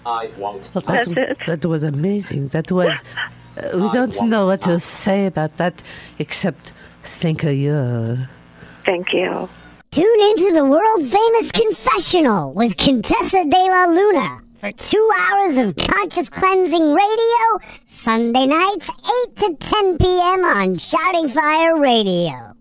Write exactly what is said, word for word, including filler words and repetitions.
Well, that, That's it. that was amazing. That was. Uh, we don't know what to say about that except thank you. Thank you. Tune into the world-famous Confessional with Contessa de la Luna for two hours of conscious cleansing radio, Sunday nights, eight to ten p.m. on Shouting Fire Radio.